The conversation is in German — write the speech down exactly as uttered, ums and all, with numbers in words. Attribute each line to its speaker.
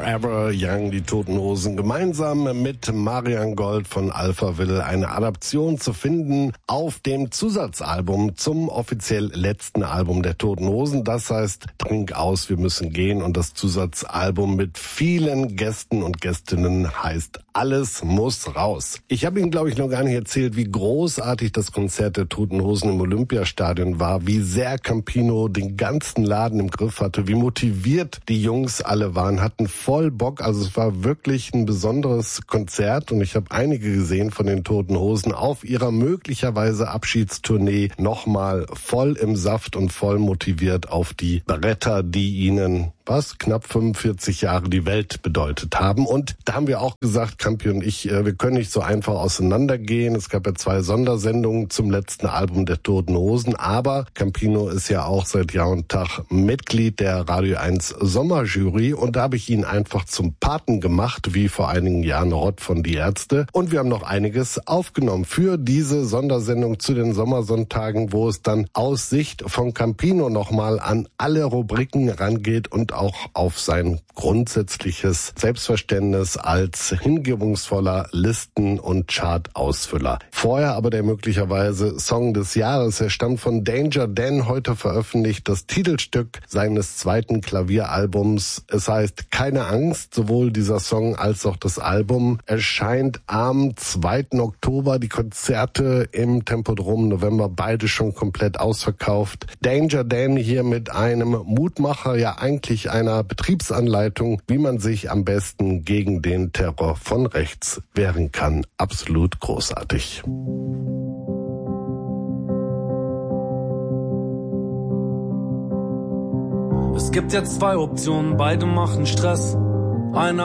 Speaker 1: Forever Young, die Toten Hosen, gemeinsam mit Marian Gold von Alphaville, eine Adaption zu finden auf dem Zusatzalbum zum offiziell letzten Album der Toten Hosen. Das heißt, Trink aus, wir müssen gehen. Und das Zusatzalbum mit vielen Gästen und Gästinnen heißt Alles muss raus. Ich habe Ihnen, glaube ich, noch gar nicht erzählt, wie großartig das Konzert der Toten Hosen im Olympiastadion war, wie sehr Campino den ganzen Laden im Griff hatte, wie motiviert die Jungs alle waren, hatten voll Bock. Also es war wirklich ein besonderes Konzert und ich habe einige gesehen von den Toten Hosen auf ihrer möglicherweise Abschiedstournee nochmal voll im Saft und voll motiviert auf die Bretter, die ihnen was knapp fünfundvierzig Jahre die Welt bedeutet haben. Und da haben wir auch gesagt, Campi und ich, wir können nicht so einfach auseinandergehen. Es gab ja zwei Sondersendungen zum letzten Album der Toten Hosen, aber Campino ist ja auch seit Jahr und Tag Mitglied der Radio eins Sommerjury und da habe ich ihn einfach zum Paten gemacht, wie vor einigen Jahren Rott von Die Ärzte. Und wir haben noch einiges aufgenommen für diese Sondersendung zu den Sommersonntagen, wo es dann aus Sicht von Campino nochmal an alle Rubriken rangeht und auch auf sein grundsätzliches Selbstverständnis als hingebungsvoller Listen- und Chart-Ausfüller. Vorher aber der möglicherweise Song des Jahres. Er stammt von Danger Dan, heute veröffentlicht, das Titelstück seines zweiten Klavieralbums. Es heißt Keine Angst, sowohl dieser Song als auch das Album erscheint am zweiten Oktober. Die Konzerte im Tempodrom November, beide schon komplett ausverkauft. Danger Dan hier mit einem Mutmacher, ja eigentlich einer Betriebsanleitung, wie man sich am besten gegen den Terror von rechts wehren kann. Absolut großartig.
Speaker 2: Es gibt jetzt zwei Optionen, beide machen Stress. Einer